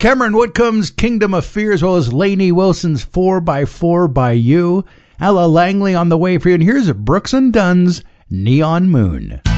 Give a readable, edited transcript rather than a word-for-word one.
Cameron Whitcomb's Kingdom of Fear, as well as Lainey Wilson's 4x4 by You. Ella Langley on the way for you. And here's Brooks and Dunn's Neon Moon.